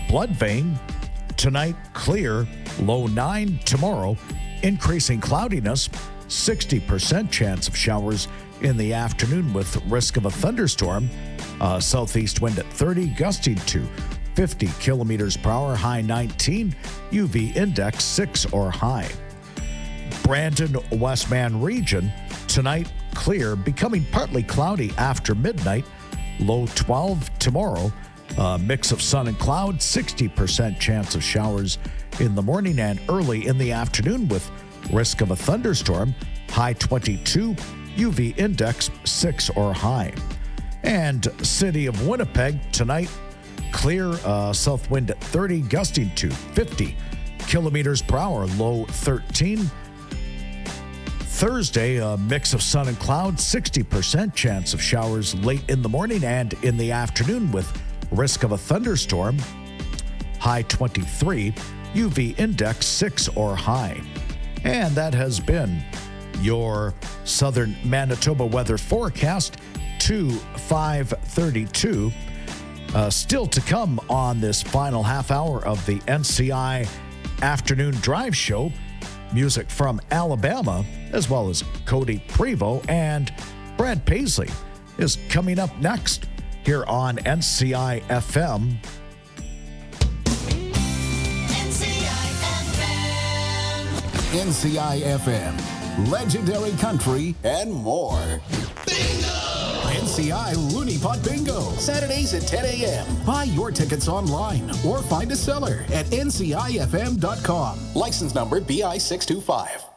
Blood Vein. Tonight, clear, low 9. Tomorrow, increasing cloudiness, 60% chance of showers in the afternoon with risk of a thunderstorm. Southeast wind at 30, gusting to 50 kilometers per hour, high 19. UV index 6 or high. Brandon, Westman region. Tonight, clear, becoming partly cloudy after midnight, low 12. Tomorrow, mix of sun and cloud, 60% chance of showers in the morning and early in the afternoon with risk of a thunderstorm, high 22, UV index 6 or high. And city of Winnipeg, tonight, clear, south wind at 30, gusting to 50 kilometers per hour, low 13. Thursday, a mix of sun and cloud, 60% chance of showers late in the morning and in the afternoon with risk of a thunderstorm, high 23, UV index 6 or high. And that has been your southern Manitoba weather forecast to 5:32. Still to come on this final half hour of the NCI Afternoon Drive Show, music from Alabama, as well as Cody Prevost and Brad Paisley is coming up next here on NCI FM. NCI FM, legendary country, and more. Bingo! NCI Looney Pot Bingo, Saturdays at 10 a.m. Buy your tickets online or find a seller at ncifm.com. License number BI 625.